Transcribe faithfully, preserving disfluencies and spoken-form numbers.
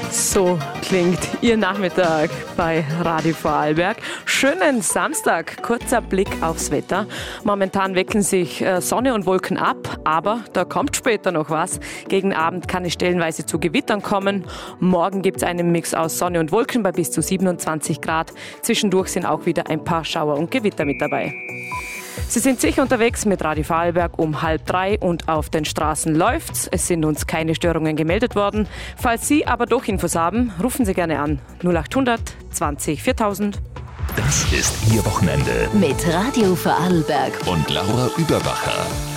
So klingt Ihr Nachmittag bei Radio Vorarlberg. Schönen Samstag, kurzer Blick aufs Wetter. Momentan wechseln sich Sonne und Wolken ab, aber da kommt später noch was. Gegen Abend kann es stellenweise zu Gewittern kommen. Morgen gibt es einen Mix aus Sonne und Wolken bei bis zu siebenundzwanzig Grad. Zwischendurch sind auch wieder ein paar Schauer und Gewitter mit dabei. Sie sind sicher unterwegs mit Radio Vorarlberg um halb drei und auf den Straßen läuft's. Es sind uns keine Störungen gemeldet worden. Falls Sie aber doch Infos haben, rufen Sie gerne an. null acht hundert zwanzig viertausend. Das ist Ihr Wochenende mit Radio Vorarlberg und Laura Überbacher.